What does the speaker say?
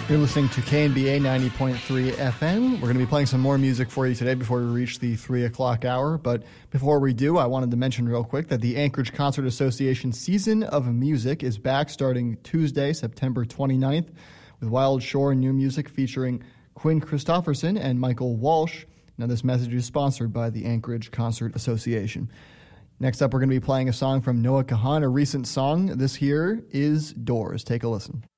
You're listening to KNBA 90.3 FM. We're going to be playing some more music for you today before we reach the 3 o'clock hour. But before we do, I wanted to mention real quick that the Anchorage Concert Association Season of Music is back starting Tuesday, September 29th, with Wild Shore new music featuring Quinn Christopherson and Michael Walsh. Now, this message is sponsored by the Anchorage Concert Association. Next up, we're going to be playing a song from Noah Kahan, a recent song. This here is Doors. Take a listen.